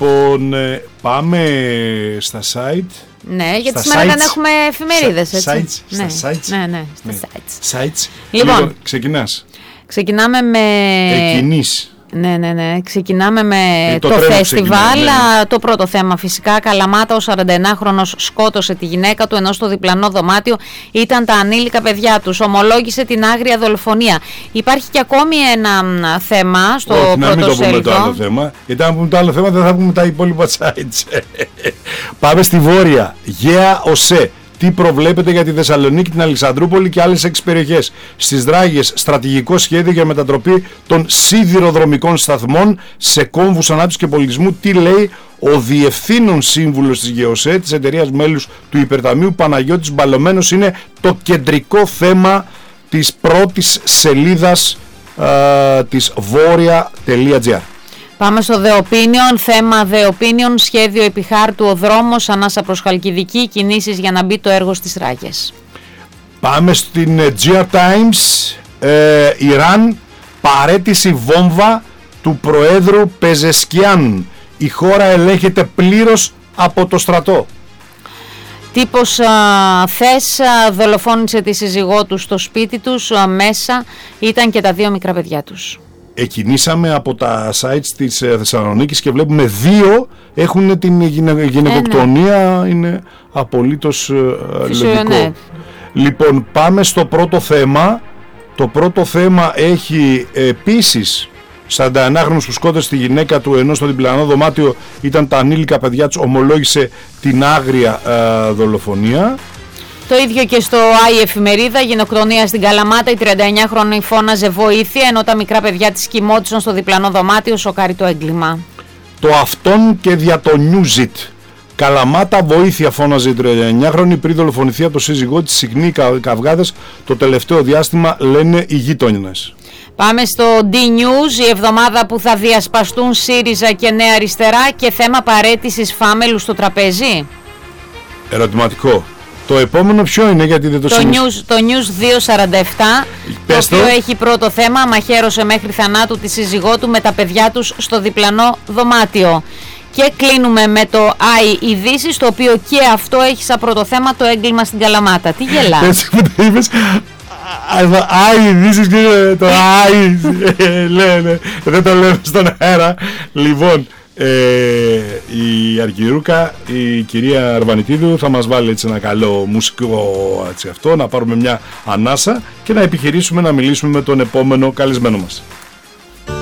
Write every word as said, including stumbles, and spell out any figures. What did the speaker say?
Λοιπόν, πάμε στα site. Ναι, γιατί στα σήμερα sites. δεν έχουμε εφημερίδες, έτσι. Sites, ναι. στα sites. Ναι, ναι, στα Ναι. sites. Sites. Λοιπόν, Λοιπόν, ξεκινάς. Ξεκινάμε με... Εκκινείς. Ναι, ναι, ναι. Ξεκινάμε με Ε, το το, τρένο φεστιβάλ. ξεκινάει, ναι. Το πρώτο θέμα φυσικά. Καλαμάτα, ο σαρανταενάχρονος σκότωσε τη γυναίκα του, ενώ στο διπλανό δωμάτιο ήταν τα ανήλικα παιδιά τους. Ομολόγησε την άγρια δολοφονία. Υπάρχει και ακόμη ένα θέμα στο Όχι, πρώτο να μην το πούμε σέλιδο. το άλλο θέμα. Γιατί αν πούμε το άλλο θέμα δεν θα πούμε τα υπόλοιπα sites. Πάμε στη βόρεια. Γέα ΟΣΕ. Τι προβλέπετε για τη Θεσσαλονίκη, την Αλεξανδρούπολη και άλλες έξι περιοχές. Στις Δράγες, στρατηγικό σχέδιο για μετατροπή των σιδηροδρομικών σταθμών σε κόμβους ανάπτυξης και πολιτισμού. Τι λέει ο διευθύνων σύμβουλος της ΓΕΟΣΕ, της εταιρείας μέλους του Υπερταμείου, Παναγιώτης Μπαλωμένος. Είναι το κεντρικό θέμα της πρώτης σελίδας α, της βόρεια.gr. Πάμε στο The Opinion, θέμα The Opinion, σχέδιο επιχάρτου ο δρόμος, ανάσα προς Χαλκιδική, κινήσεις για να μπει το έργο στις Ράγες. Πάμε στην τζι αρ Times, ε, Ιράν, παρέτηση βόμβα του Προέδρου Πεζεσκιάν. Η χώρα ελέγχεται πλήρως από το στρατό. Τύπος α, Θες α, δολοφόνησε τη σύζυγό του στο σπίτι τους, α, μέσα ήταν και τα δύο μικρά παιδιά τους. Εκκινήσαμε από τα sites της ε, Θεσσαλονίκης και βλέπουμε δύο έχουν την γυναι, γυναικοκτονία, ε, ναι. Είναι απολύτως ε, λογικό. Ναι. Λοιπόν, πάμε στο πρώτο θέμα. Το πρώτο θέμα έχει επίσης σαρανταενάχρονος που σκότωσε τη γυναίκα του, ενώ στο διπλανό δωμάτιο ήταν τα ανήλικα παιδιά τους, ομολόγησε την άγρια ε, δολοφονία. Το ίδιο και στο Άι εφημερίδα, γενοκτονία στην Καλαμάτα, η τριανταεννιάχρονη φώναζε βοήθεια, ενώ τα μικρά παιδιά της κοιμόντουσαν στο διπλανό δωμάτιο, σοκάρει το έγκλημα. Το αυτόν και δια το Newsit. Καλαμάτα, βοήθεια, φώναζε η τριανταεννιάχρονη πριν δολοφονηθεί από το σύζυγό της. Συχνοί καυγάδες το τελευταίο διάστημα, λένε οι γείτονες. Πάμε στο D-News, η εβδομάδα που θα διασπαστούν ΣΥΡΙΖΑ και Νέα Αριστερά και θέμα παραίτησης Φάμελου στο τραπέζι. Ερωτηματικό. Το επόμενο ποιο είναι, γιατί δεν το Το News, το News διακόσια σαράντα επτά, Πες το οποίο το. έχει πρώτο θέμα, μαχαίρωσε μέχρι θανάτου τη σύζυγό του με τα παιδιά τους στο διπλανό δωμάτιο. Και κλείνουμε με το Άι Ειδήσεις, το οποίο και αυτό έχει σαν πρώτο θέμα το έγκλημα στην Καλαμάτα. Τι γελάς? Έτσι που το είπες, Άι Ειδήσεις και το Άι, λένε, δεν το λέμε στον αέρα. Λοιπόν, Ε, η Αρχιερούκα, η κυρία Αρβανιτίδου, θα μας βάλει έτσι ένα καλό μουσικό έτσι αυτό, να πάρουμε μια ανάσα και να επιχειρήσουμε να μιλήσουμε με τον επόμενο καλεσμένο μας.